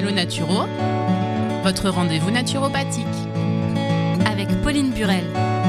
Allo Naturo, votre rendez-vous naturopathique. Avec Pauline Burel.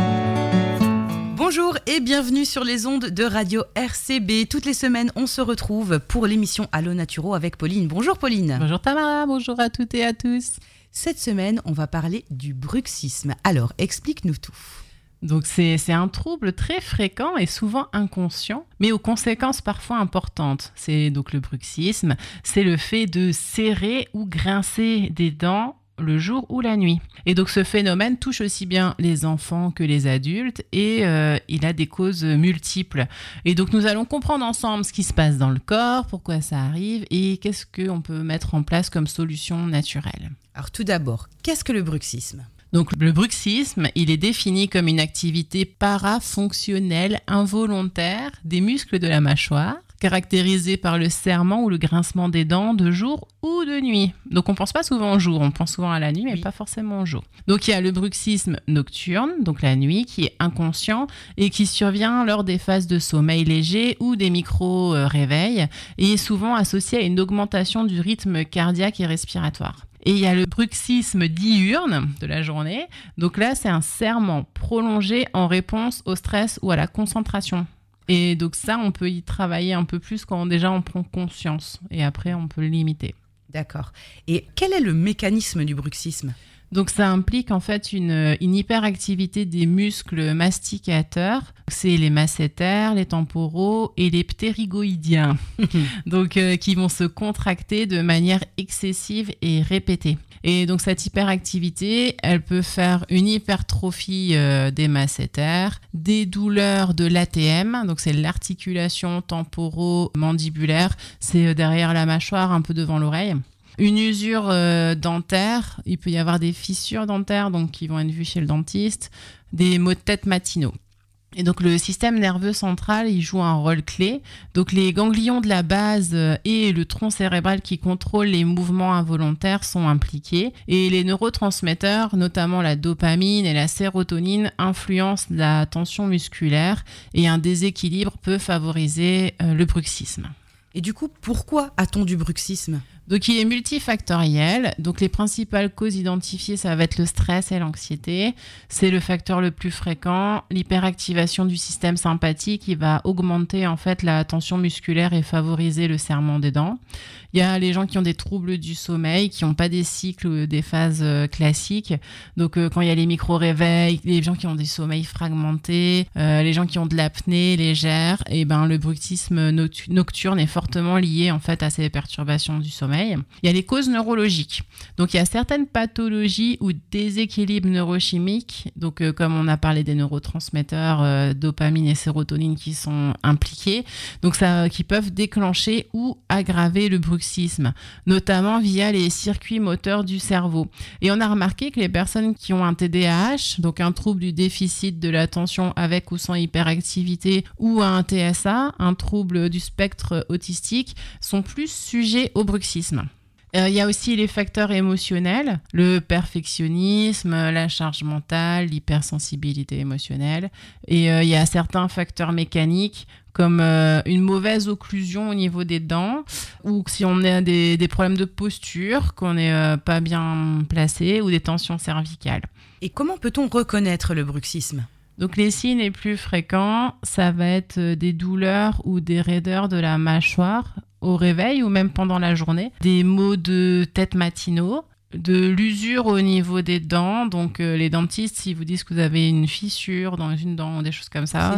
Bonjour et bienvenue sur les ondes de Radio RCB. Toutes les semaines, on se retrouve pour l'émission Allo Naturo avec Pauline. Bonjour Pauline. Bonjour Tamara, bonjour à toutes et à tous. Cette semaine, on va parler du bruxisme. Alors, explique-nous tout. Donc c'est un trouble très fréquent et souvent inconscient, mais aux conséquences parfois importantes. C'est donc le bruxisme, c'est le fait de serrer ou grincer des dents le jour ou la nuit. Et donc ce phénomène touche aussi bien les enfants que les adultes et il a des causes multiples. Et donc nous allons comprendre ensemble ce qui se passe dans le corps, pourquoi ça arrive et qu'est-ce qu'on peut mettre en place comme solution naturelle. Alors tout d'abord, qu'est-ce que le bruxisme ? Donc le bruxisme, il est défini comme une activité parafonctionnelle involontaire des muscles de la mâchoire, caractérisée par le serrement ou le grincement des dents de jour ou de nuit. Donc on ne pense pas souvent au jour, on pense souvent à la nuit, mais pas forcément au jour. Donc il y a le bruxisme nocturne, donc la nuit, qui est inconscient et qui survient lors des phases de sommeil léger ou des micro-réveils et est souvent associé à une augmentation du rythme cardiaque et respiratoire. Et il y a le bruxisme diurne de la journée. Donc là, c'est un serrement prolongé en réponse au stress ou à la concentration. Et donc ça, on peut y travailler un peu plus quand déjà on prend conscience. Et après, on peut le limiter. D'accord. Et quel est le mécanisme du bruxisme ? Donc ça implique en fait une hyperactivité des muscles masticateurs. C'est les masséters, les temporaux et les ptérygoïdiens. Donc qui vont se contracter de manière excessive et répétée. Et donc cette hyperactivité, elle peut faire une hypertrophie des masséters, des douleurs de l'ATM, donc c'est l'articulation temporo-mandibulaire, c'est derrière la mâchoire, un peu devant l'oreille. Une usure dentaire, il peut y avoir des fissures dentaires donc qui vont être vues chez le dentiste, des maux de tête matinaux. Et donc le système nerveux central, il joue un rôle clé. Donc les ganglions de la base et le tronc cérébral qui contrôlent les mouvements involontaires sont impliqués. Et les neurotransmetteurs, notamment la dopamine et la sérotonine, influencent la tension musculaire et un déséquilibre peut favoriser le bruxisme. Et du coup, pourquoi a-t-on du bruxisme ? Donc, il est multifactoriel. Donc, les principales causes identifiées, ça va être le stress et l'anxiété. C'est le facteur le plus fréquent. L'hyperactivation du système sympathique, qui va augmenter en fait la tension musculaire et favoriser le serrement des dents. Il y a les gens qui ont des troubles du sommeil, qui n'ont pas des cycles ou des phases classiques. Donc, quand il y a les micro-réveils, les gens qui ont des sommeils fragmentés, les gens qui ont de l'apnée légère, et ben le bruxisme nocturne est fortement lié en fait à ces perturbations du sommeil. Il y a les causes neurologiques. Donc, il y a certaines pathologies ou déséquilibres neurochimiques, donc comme on a parlé des neurotransmetteurs, dopamine et sérotonine qui sont impliqués, donc ça, qui peuvent déclencher ou aggraver le bruxisme, notamment via les circuits moteurs du cerveau. Et on a remarqué que les personnes qui ont un TDAH, donc un trouble du déficit de l'attention avec ou sans hyperactivité, ou un TSA, un trouble du spectre autistique, sont plus sujets au bruxisme. Il y a aussi les facteurs émotionnels, le perfectionnisme, la charge mentale, l'hypersensibilité émotionnelle. Et il y a certains facteurs mécaniques comme une mauvaise occlusion au niveau des dents ou si on a des problèmes de posture, qu'on n'est pas bien placé ou des tensions cervicales. Et comment peut-on reconnaître le bruxisme ? Donc les signes les plus fréquents, ça va être des douleurs ou des raideurs de la mâchoire au réveil ou même pendant la journée, des maux de tête matinaux, de l'usure au niveau des dents. Donc les dentistes, s'ils vous disent que vous avez une fissure dans une dent ou des choses comme ça,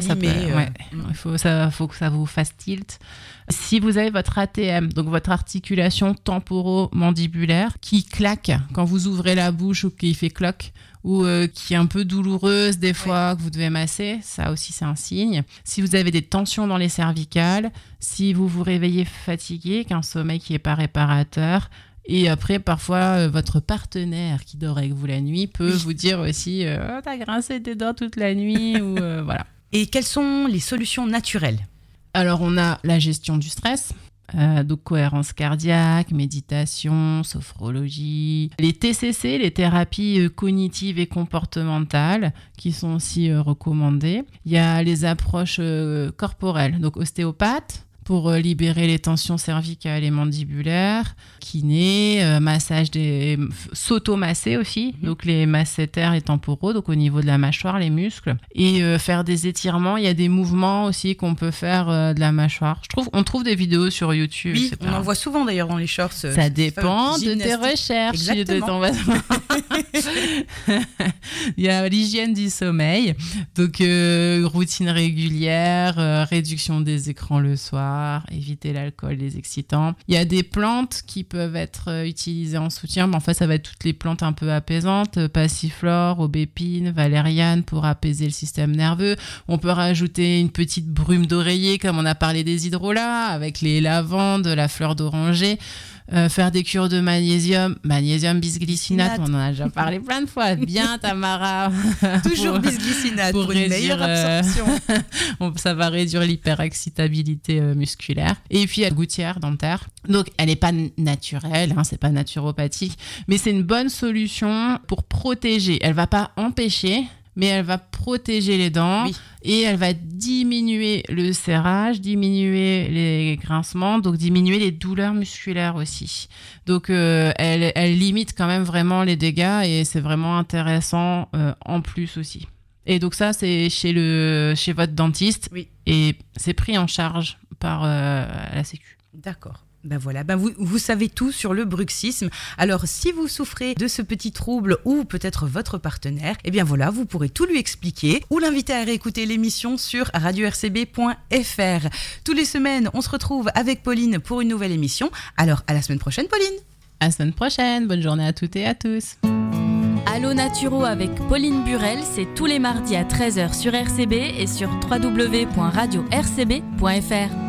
il faut que ça vous fasse tilt. Si vous avez votre ATM, donc votre articulation temporo-mandibulaire, qui claque quand vous ouvrez la bouche ou qui fait cloque, ou qui est un peu douloureuse des fois, que vous devez masser, ça aussi c'est un signe. Si vous avez des tensions dans les cervicales, si vous vous réveillez fatigué, qu'un sommeil qui n'est pas réparateur, et après parfois votre partenaire qui dort avec vous la nuit peut vous dire aussi « t'as grincé tes dents toute la nuit » ou voilà. Et quelles sont les solutions naturelles ? Alors on a la gestion du stress. Donc cohérence cardiaque, méditation, sophrologie, les TCC, les thérapies cognitives et comportementales qui sont aussi recommandées. Il y a les approches corporelles, donc ostéopathe, pour libérer les tensions cervicales et mandibulaires, kiné, massage s'auto-masser aussi, donc les masséters et temporaux, donc au niveau de la mâchoire, les muscles, et faire des étirements. Il y a des mouvements aussi qu'on peut faire de la mâchoire. On trouve des vidéos sur YouTube. Oui, on en voit souvent d'ailleurs dans les shorts. Ça dépend de tes recherches. Exactement. Il y a l'hygiène du sommeil, donc routine régulière, réduction des écrans le soir, éviter l'alcool, les excitants. Il y a des plantes qui peuvent être utilisées en soutien. En fait, ça va être toutes les plantes un peu apaisantes, passiflore, aubépine, valériane pour apaiser le système nerveux. On peut rajouter une petite brume d'oreiller, comme on a parlé des hydrolats, avec les lavandes, la fleur d'oranger. Faire des cures de magnésium bisglycinate, on en a déjà parlé plein de fois. Bien, Tamara. Toujours bisglycinate pour une meilleure absorption. Ça va réduire l'hyperexcitabilité musculaire. Et puis, il y a la gouttière dentaire. Donc, elle n'est pas naturelle, c'est pas naturopathique, mais c'est une bonne solution pour protéger. Elle va pas empêcher, mais elle va protéger les dents et elle va diminuer le serrage, diminuer les grincements, donc diminuer les douleurs musculaires aussi. Donc, elle limite quand même vraiment les dégâts et c'est vraiment intéressant en plus aussi. Et donc ça, c'est chez votre dentiste et c'est pris en charge par la Sécu. D'accord. Ben voilà, vous savez tout sur le bruxisme. Alors, si vous souffrez de ce petit trouble ou peut-être votre partenaire, eh bien voilà, vous pourrez tout lui expliquer ou l'inviter à réécouter l'émission sur radio-rcb.fr. Toutes les semaines, on se retrouve avec Pauline pour une nouvelle émission. Alors, à la semaine prochaine, Pauline. À la semaine prochaine. Bonne journée à toutes et à tous. Allo Naturo avec Pauline Burel, c'est tous les mardis à 13h sur RCB et sur www.radio-rcb.fr.